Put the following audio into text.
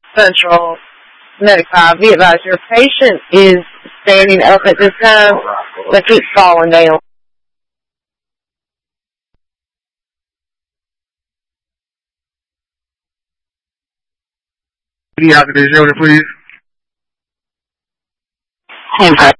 Central Medical. Be advised, your patient is standing up at this time. They keep falling down. Pediatric unit, please. Okay.